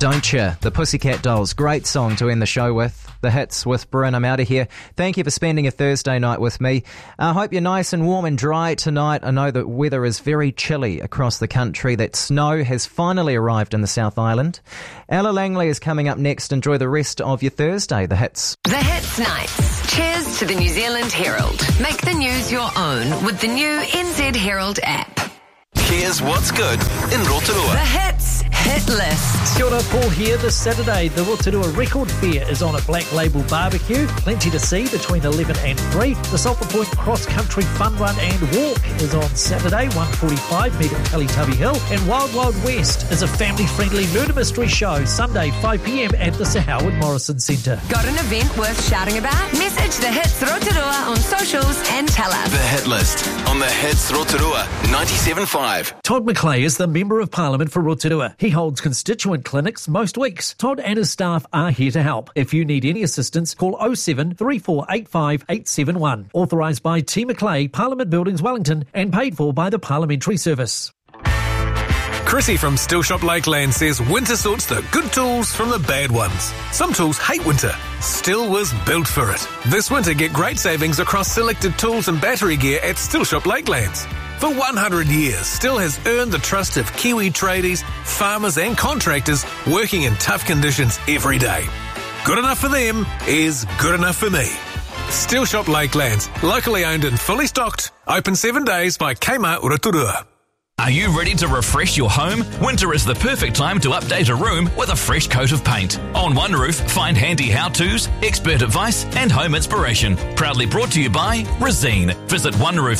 Don't You? The Pussycat Dolls. Great song to end the show with. The hits with Bryn. I'm out of here. Thank you for spending a Thursday night with me. I hope you're nice and warm and dry tonight. I know the weather is very chilly across the country. That snow has finally arrived in the South Island. Ella Langley is coming up next. Enjoy the rest of your Thursday. The hits. The Hits Nights. Cheers to the New Zealand Herald. Make the news your own with the new NZ Herald app. Here's what's good in Rotorua. The Hits Hit List. Kia ora, Paul here. This Saturday, the Rotorua Record Fair is on at Black Label Barbecue. Plenty to see between 11 and 3. The Sulphur Point Cross Country Fun Run and Walk is on Saturday, 1:45, meet at Tully Hill. And Wild Wild West is a family-friendly murder mystery show, Sunday, 5 p.m. at the Sir Howard Morrison Centre. Got an event worth shouting about? Message The Hits Rotorua on socials and tell us. The Hit List on The Hits Rotorua 97.5. Todd McClay is the Member of Parliament for Rotorua. He holds constituent clinics most weeks. Todd and his staff are here to help. If you need any assistance, call 07 3485 871. Authorised by T. McClay, Parliament Buildings, Wellington, and paid for by the Parliamentary Service. Chrissy from Still Shop Lakeland says winter sorts the good tools from the bad ones. Some tools hate winter. Still was built for it. This winter, get great savings across selected tools and battery gear at Still Shop Lakelands. For 100 years, Still has earned the trust of Kiwi tradies, farmers and contractors working in tough conditions every day. Good enough for them is good enough for me. Still Shop Lakelands, locally owned and fully stocked, open 7 days by Kmart Rotorua. Are you ready to refresh your home? Winter is the perfect time to update a room with a fresh coat of paint. On One Roof, find handy how-tos, expert advice and home inspiration. Proudly brought to you by Resene. Visit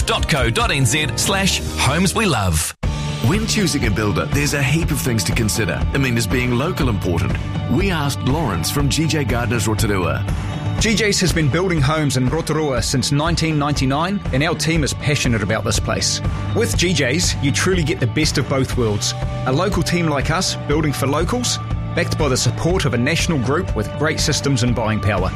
oneroof.co.nz/homes we love. When choosing a builder, there's a heap of things to consider. Is being local important? We asked Lawrence from GJ Gardners Rotorua. GJ's has been building homes in Rotorua since 1999, and our team is passionate about this place. With GJ's, you truly get the best of both worlds. A local team like us, building for locals, backed by the support of a national group with great systems and buying power.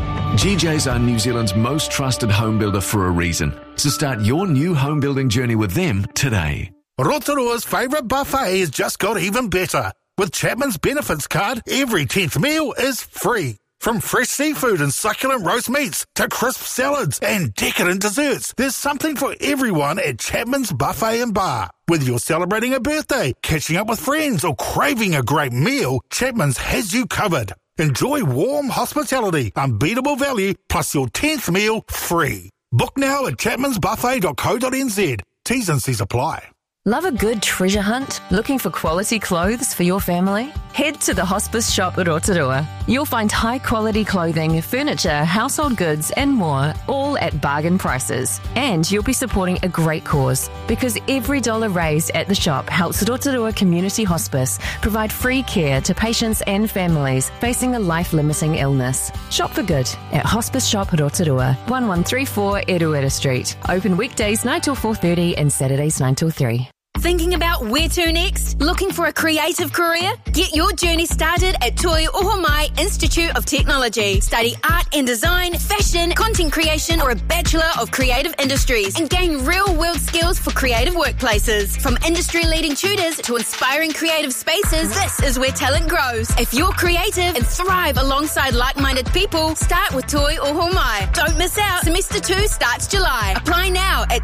GJ's are New Zealand's most trusted home builder for a reason. So start your new home building journey with them today. Rotorua's favourite buffet has just got even better. With Chapman's Benefits card, every 10th meal is free. From fresh seafood and succulent roast meats to crisp salads and decadent desserts, there's something for everyone at Chapman's Buffet and Bar. Whether you're celebrating a birthday, catching up with friends, or craving a great meal, Chapman's has you covered. Enjoy warm hospitality, unbeatable value, plus your 10th meal free. Book now at chapmansbuffet.co.nz. T's and C's apply. Love a good treasure hunt? Looking for quality clothes for your family? Head to the Hospice Shop at Rotorua. You'll find high-quality clothing, furniture, household goods and more, all at bargain prices. And you'll be supporting a great cause, because every dollar raised at the shop helps Rotorua Community Hospice provide free care to patients and families facing a life-limiting illness. Shop for good at Hospice Shop Rotorua, 1134 Eruera Street. Open weekdays 9 till 4:30 and Saturdays 9 till 3. Thinking about where to next? Looking for a creative career? Get your journey started at Toi Ohomai Institute of Technology. Study art and design, fashion, content creation, or a Bachelor of Creative Industries and gain real-world skills for creative workplaces. From industry-leading tutors to inspiring creative spaces, this is where talent grows. If you're creative and thrive alongside like-minded people, start with Toi Ohomai. Don't miss out. Semester 2 starts July. Apply now at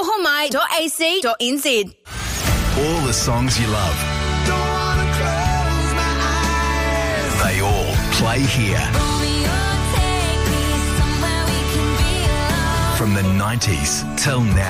toiohomai.ac.nz. All the songs you love. Don't wanna close my eyes. They all play here. From the 90s till now.